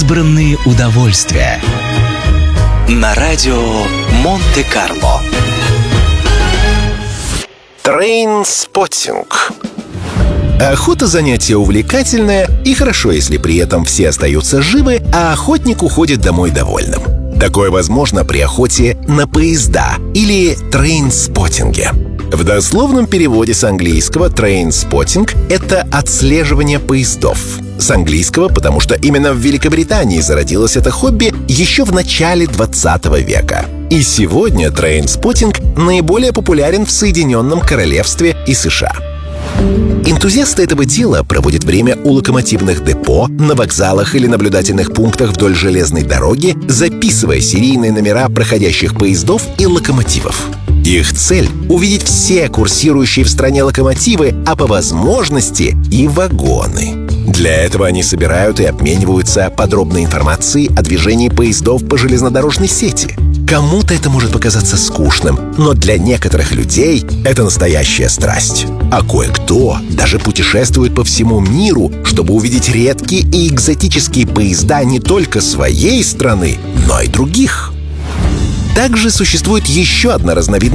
Избранные удовольствия на радио Монте-Карло. Трейнспоттинг. Охота — занятие увлекательное, и хорошо, если при этом все остаются живы, а охотник уходит домой довольным. Такое возможно при охоте на поезда или трейнспоттинге. В дословном переводе с английского трейнспоттинг — это отслеживание поездов. С английского, потому что именно в Великобритании зародилось это хобби еще в начале 20 века. И сегодня трейнспоттинг наиболее популярен в Соединенном Королевстве и США. Энтузиасты этого дела проводят время у локомотивных депо, на вокзалах или наблюдательных пунктах вдоль железной дороги, записывая серийные номера проходящих поездов и локомотивов. Их цель — увидеть все курсирующие в стране локомотивы, а по возможности и вагоны. Для этого они собирают и обмениваются подробной информацией о движении поездов по железнодорожной сети. Кому-то это может показаться скучным, но для некоторых людей это настоящая страсть. А кое-кто даже путешествует по всему миру, чтобы увидеть редкие и экзотические поезда не только своей страны, но и других. Также существует еще одна разновидность